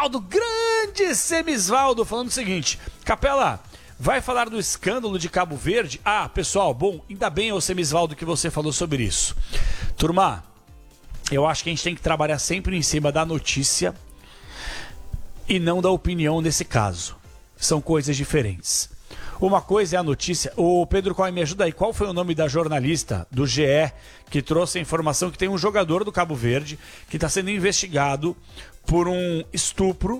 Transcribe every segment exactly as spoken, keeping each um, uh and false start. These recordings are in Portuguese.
Semisvaldo, grande Semisvaldo, falando o seguinte: Capela, vai falar do escândalo de Cabo Verde? Ah, pessoal, bom, ainda bem, ô Semisvaldo, que você falou sobre isso. Turma, eu acho que a gente tem que trabalhar sempre em cima da notícia e não da opinião nesse caso. São coisas diferentes. Uma coisa é a notícia. Ô Pedro Coy, me ajuda aí. Qual foi o nome da jornalista do G E que trouxe a informação que tem um jogador do Cabo Verde que está sendo investigado por um estupro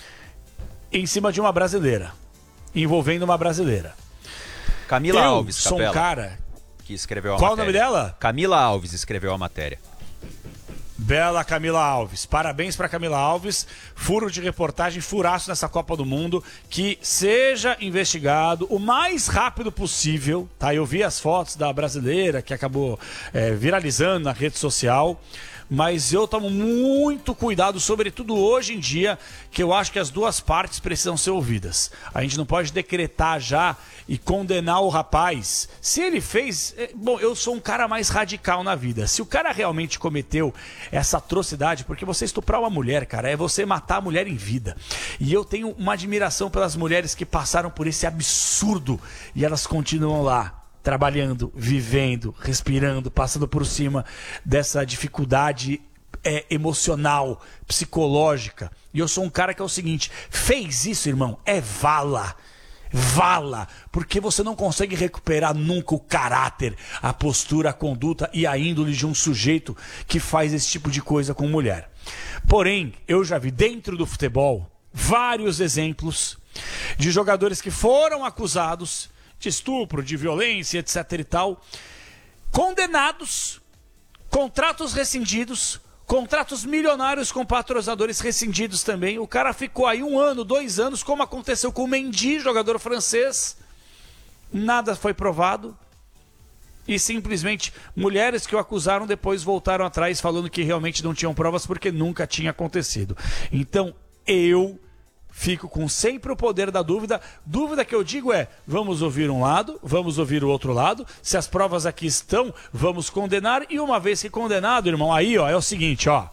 em cima de uma brasileira, envolvendo uma brasileira? Camila Eu Alves, sou Capela, um cara... que escreveu a Qual matéria. o nome dela? Camila Alves escreveu a matéria. Bela Camila Alves, parabéns para Camila Alves, furo de reportagem, furaço nessa Copa do Mundo, que seja investigado o mais rápido possível, tá? Eu vi as fotos da brasileira que acabou é, viralizando na rede social, mas eu tomo muito cuidado, sobretudo hoje em dia, que eu acho que as duas partes precisam ser ouvidas. A gente não pode decretar já e condenar o rapaz. Se ele fez... Bom, eu sou um cara mais radical na vida. Se o cara realmente cometeu essa atrocidade, porque você estuprar uma mulher, cara, é você matar a mulher em vida. E eu tenho uma admiração pelas mulheres que passaram por esse absurdo e elas continuam lá, trabalhando, vivendo, respirando, passando por cima dessa dificuldade é, emocional, psicológica. E eu sou um cara que é o seguinte: fez isso, irmão, é vala. Vala, porque você não consegue recuperar nunca o caráter, a postura, a conduta e a índole de um sujeito que faz esse tipo de coisa com mulher. Porém, eu já vi dentro do futebol vários exemplos de jogadores que foram acusados de estupro, de violência, etc e tal, condenados, contratos rescindidos, contratos milionários com patrocinadores rescindidos também. O cara ficou aí um ano, dois anos, como aconteceu com o Mendy, jogador francês. Nada foi provado. E simplesmente mulheres que o acusaram depois voltaram atrás falando que realmente não tinham provas porque nunca tinha acontecido. Então eu fico com sempre o poder da dúvida. Dúvida que eu digo é: vamos ouvir um lado, vamos ouvir o outro lado. Se as provas aqui estão, vamos condenar. E uma vez que condenado, irmão, aí ó, é o seguinte, ó.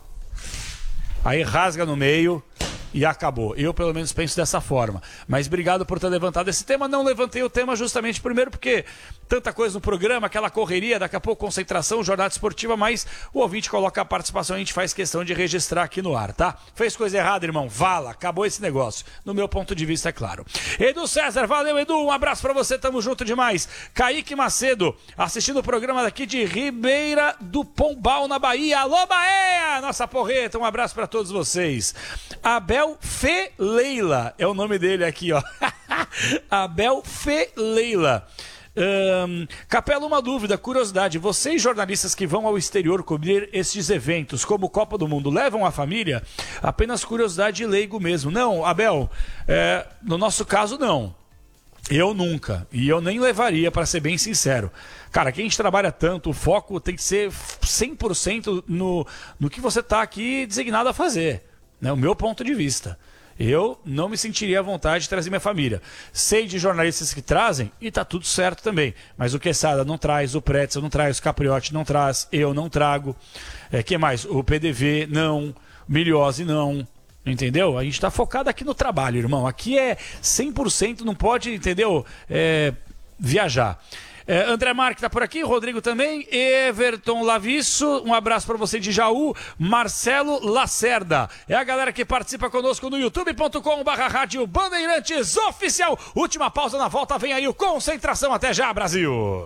Aí rasga no meio e acabou. Eu pelo menos penso dessa forma. Mas obrigado por ter levantado esse tema. Não levantei o tema justamente primeiro porque tanta coisa no programa, aquela correria, daqui a pouco concentração, jornada esportiva, mas o ouvinte coloca a participação e a gente faz questão de registrar aqui no ar, tá? Fez coisa errada, irmão, vala, acabou esse negócio. No meu ponto de vista, é claro. Edu César, valeu, Edu, um abraço pra você, tamo junto demais. Kaique Macedo, assistindo o programa daqui de Ribeira do Pombal, na Bahia. Alô, Bahia, nossa porreta, um abraço pra todos vocês. Abel Feleila, é o nome dele aqui, ó. Abel Feleila. Um, Capela, uma dúvida, curiosidade: vocês jornalistas que vão ao exterior cobrir estes eventos como Copa do Mundo, levam a família? Apenas curiosidade e leigo mesmo. Não, Abel, é, no nosso caso não. Eu nunca, e eu nem levaria, para ser bem sincero. Cara, quem a gente trabalha tanto, o foco tem que ser cem por cento no, no que você está aqui designado a fazer, né? O meu ponto de vista. Eu não me sentiria à vontade de trazer minha família. Sei de jornalistas que trazem e tá tudo certo também. Mas o Quesada não traz, o Pretzel não traz, o Capriotti não traz, eu não trago. É, que mais? O P D V não, Miliose não. Entendeu? A gente tá focado aqui no trabalho, irmão. Aqui é cem por cento, não pode, entendeu? É, viajar. É, André Marques tá por aqui, Rodrigo também, Everton Lavisso, um abraço para você de Jaú, Marcelo Lacerda, é a galera que participa conosco no youtube ponto com barra rádio Bandeirantes Oficial. Última pausa, na volta vem aí o Concentração. Até já, Brasil!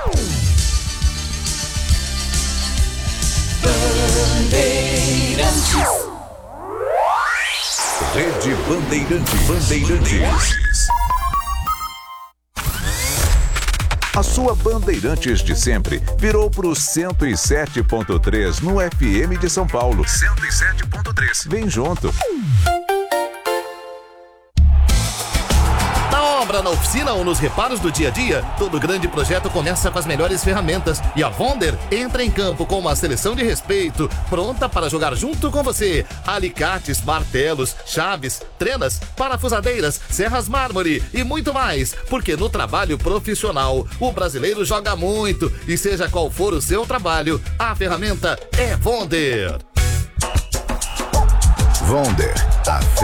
Bandeirantes. Rede Bandeirantes. Bandeirantes. A sua Bandeirantes de sempre virou pro cento e sete ponto três no F M de São Paulo. cento e sete ponto três. Vem junto. Na obra, na oficina ou nos reparos do dia a dia, todo grande projeto começa com as melhores ferramentas. E a Vonder entra em campo com uma seleção de respeito, pronta para jogar junto com você. Alicates, martelos, chaves, trenas, parafusadeiras, serras mármore e muito mais. Porque no trabalho profissional, o brasileiro joga muito. E seja qual for o seu trabalho, a ferramenta é Vonder. Vonder, a